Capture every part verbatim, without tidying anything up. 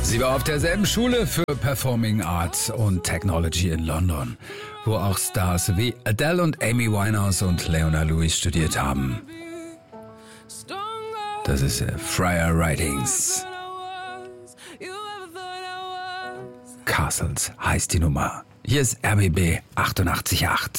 Sie war auf derselben Schule für Performing Arts und Technology in London, wo auch Stars wie Adele und Amy Winehouse und Leona Lewis studiert haben. Das ist äh, Friar Writings. Castles heißt die Nummer. Hier ist R B B achtundachtzig Komma acht.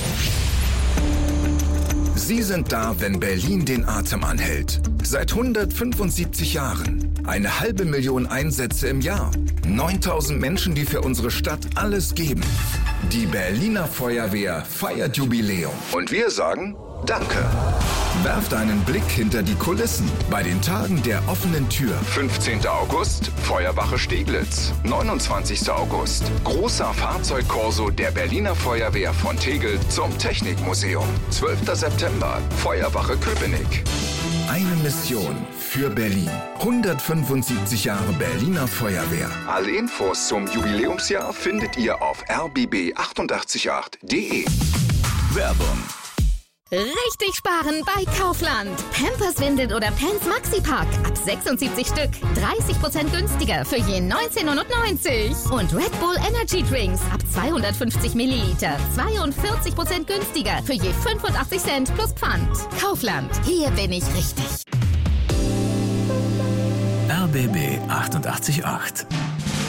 Sie sind da, wenn Berlin den Atem anhält. Seit hundertfünfundsiebzig Jahren. Eine halbe Million Einsätze im Jahr. neuntausend Menschen, die für unsere Stadt alles geben. Die Berliner Feuerwehr feiert Jubiläum. Und wir sagen Danke. Werft einen Blick hinter die Kulissen bei den Tagen der offenen Tür. fünfzehnter August, Feuerwache Steglitz. neunundzwanzigster August, großer Fahrzeugkorso der Berliner Feuerwehr von Tegel zum Technikmuseum. zwölfter September, Feuerwache Köpenick. Eine Mission für Berlin. hundertfünfundsiebzig Jahre Berliner Feuerwehr. Alle Infos zum Jubiläumsjahr findet ihr auf r b b achtundachtzig Komma acht punkt de. Werbung. Richtig sparen bei Kaufland. Pampers, Windeln oder Pants Maxi-Pack. Ab sechsundsiebzig Stück. dreißig Prozent günstiger für je neunzehn neunundneunzig. Und Red Bull Energy Drinks. Ab zweihundertfünfzig Milliliter. zweiundvierzig Prozent günstiger für je fünfundachtzig Cent plus Pfand. Kaufland. Hier bin ich richtig. R B B achtundachtzig Komma acht.